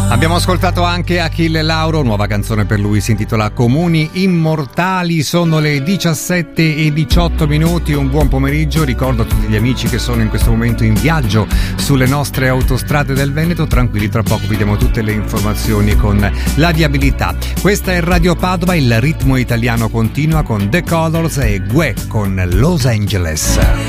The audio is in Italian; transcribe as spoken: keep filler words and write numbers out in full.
Abbiamo ascoltato anche Achille Lauro, nuova canzone per lui, si intitola Comuni Immortali. Sono le diciassette e diciotto minuti, un buon pomeriggio. Ricordo a tutti gli amici che sono in questo momento in viaggio sulle nostre autostrade del Veneto, tranquilli, tra poco vi diamo tutte le informazioni con la viabilità. Questa è Radio Padova, il ritmo italiano continua con The Colors e Gue con Los Angeles.